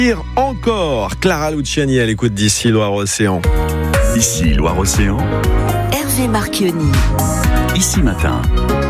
Encore Clara Luciani à l'écoute d'ici Loire-Océan. Ici Loire-Océan. Hervé Marchionni. Ici Matin.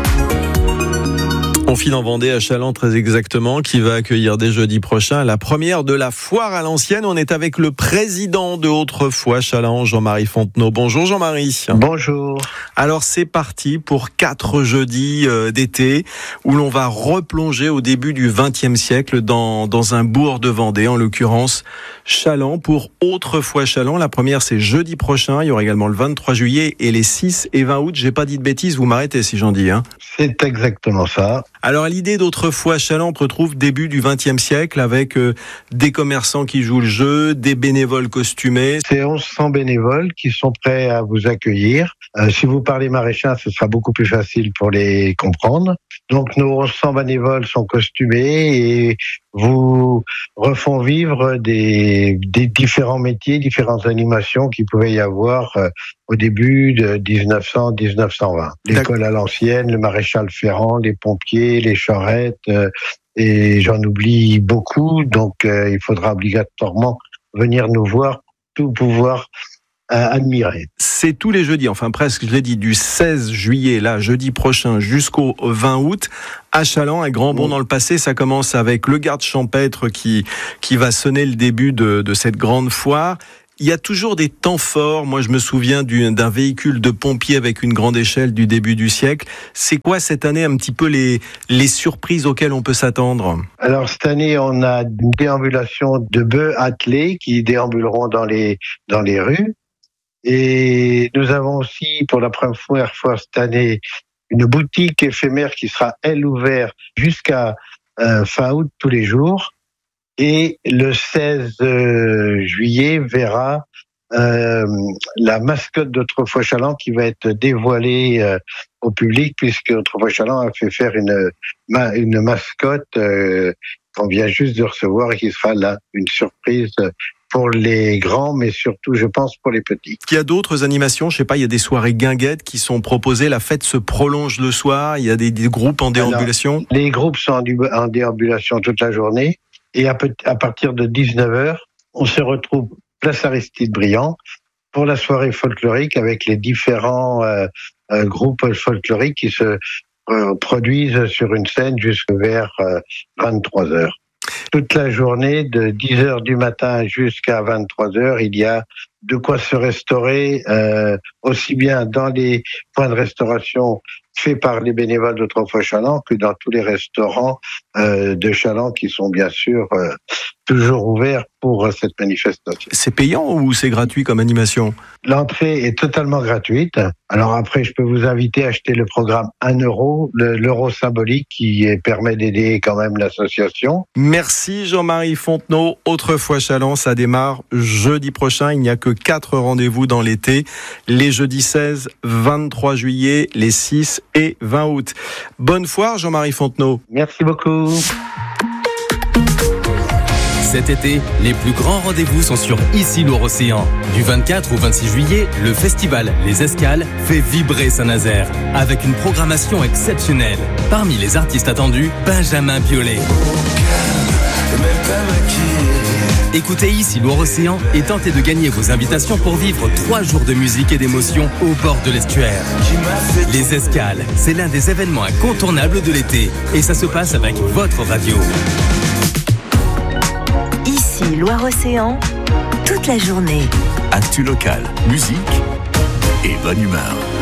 On file en Vendée à Challans très exactement, qui va accueillir dès jeudi prochain la première de la foire à l'ancienne. On est avec le président de Autrefois Challans, Jean-Marie Fontenot. Bonjour Jean-Marie. Bonjour. Alors c'est parti pour 4 jeudis d'été où l'on va replonger au début du XXe siècle dans un bourg de Vendée, en l'occurrence Challans, pour Autrefois Challans. La première c'est jeudi prochain, il y aura également le 23 juillet et les 6 et 20 août. J'ai pas dit de bêtises, vous m'arrêtez si j'en dis. C'est exactement ça. Alors l'idée d'Autrefois Challans retrouve début du XXe siècle avec des commerçants qui jouent le jeu, des bénévoles costumés. C'est 1100 bénévoles qui sont prêts à vous accueillir. Si vous parlez maraîchage, ce sera beaucoup plus facile pour les comprendre. Donc nos 1100 bénévoles sont costumés et vous refont vivre des différents métiers, différentes animations qu'il pouvait y avoir au début de 1900-1920. L'école à l'ancienne, le maréchal Ferrand, les pompiers, les charrettes, et j'en oublie beaucoup. Donc il faudra obligatoirement venir nous voir, tout pouvoir admirer. C'est tous les jeudis, enfin presque, je l'ai dit, du 16 juillet, là, jeudi prochain, jusqu'au 20 août, à Challans. Un grand bond dans le passé, ça commence avec le garde champêtre qui va sonner le début de cette grande foire. Il y a toujours des temps forts. Moi, je me souviens d'un véhicule de pompiers avec une grande échelle du début du siècle. C'est quoi cette année un petit peu les surprises auxquelles on peut s'attendre? Alors cette année, on a une déambulation de bœufs attelés qui déambuleront dans les rues. Et nous avons aussi, pour la première fois cette année, une boutique éphémère qui sera, elle, ouverte jusqu'à fin août tous les jours. Et le 16 juillet verra la mascotte d'Autrefois Challans qui va être dévoilée au public, puisque Autrefois Challans a fait faire une mascotte qu'on vient juste de recevoir et qui sera là, une surprise pour les grands, mais surtout, je pense, pour les petits. Il y a d'autres animations, je sais pas, il y a des soirées guinguettes qui sont proposées, la fête se prolonge le soir, il y a des groupes en déambulation. Alors, les groupes sont en déambulation toute la journée, et à partir de 19h, on se retrouve place Aristide-Briand pour la soirée folklorique avec les différents groupes folkloriques qui se produisent sur une scène jusqu'à vers 23h. Toute la journée, de 10h du matin jusqu'à 23h, il y a de quoi se restaurer, aussi bien dans les points de restauration faits par les bénévoles d'Autrefois Challans que dans tous les restaurants de Challans qui sont bien sûr toujours ouverts pour cette manifestation. C'est payant ou c'est gratuit comme animation? L'entrée est totalement gratuite. Alors après, je peux vous inviter à acheter le programme 1 €, l'euro symbolique qui permet d'aider quand même l'association. Merci Jean-Marie Fontenot. Autrefois Challans, ça démarre jeudi prochain. Il n'y a que 4 rendez-vous dans l'été. Les jeudis 16, 23 juillet, les 6 et 20 août. Bonne foire Jean-Marie Fontenot. Merci beaucoup. Cet été, les plus grands rendez-vous sont sur Ici Loire-Océan. Du 24 au 26 juillet, le festival Les Escales fait vibrer Saint-Nazaire avec une programmation exceptionnelle. Parmi les artistes attendus, Benjamin Biolay. Écoutez Ici Loire-Océan et tentez de gagner vos invitations pour vivre 3 jours de musique et d'émotion au bord de l'estuaire. Les Escales, c'est l'un des événements incontournables de l'été et ça se passe avec votre radio. Ici Loire-Océan, toute la journée. Actu local, musique et bonne humeur.